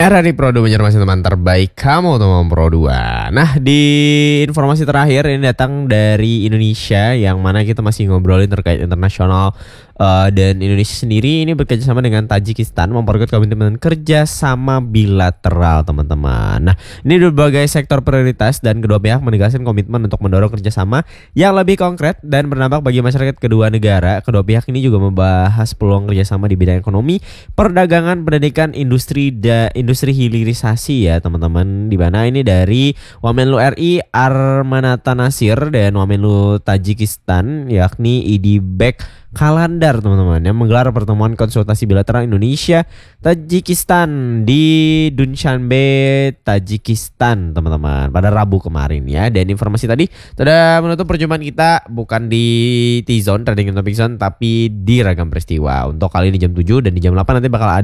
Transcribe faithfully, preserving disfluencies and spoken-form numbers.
Era di Pro dua menyermasi teman terbaik kamu teman Pro dua. Nah, di informasi terakhir ini datang dari Indonesia, yang mana kita masih ngobrolin terkait internasional, uh, dan Indonesia sendiri ini bekerjasama dengan Tajikistan memperkuat komitmen kerja sama bilateral, teman-teman. Nah, ini berbagai sektor prioritas dan kedua pihak menegaskan komitmen untuk mendorong kerjasama yang lebih konkret dan berdampak bagi masyarakat kedua negara. Kedua pihak ini juga membahas peluang kerjasama di bidang ekonomi, perdagangan, pendidikan, industri dan industri hilirisasi ya teman-teman, di mana ini dari Wamenlu R I Armanata Nasir dan Wamenlu Tajikistan yakni Idibek Kalandar, teman-teman, yang menggelar pertemuan konsultasi bilateral Indonesia Tajikistan di Dushanbe, Tajikistan, teman-teman, pada Rabu kemarin ya. Dan informasi tadi sudah menutup perjumpaan kita bukan di T-Zone Trading Topic Zone tapi di Ragam Peristiwa. Untuk kali ini jam tujuh dan di jam delapan nanti bakal ada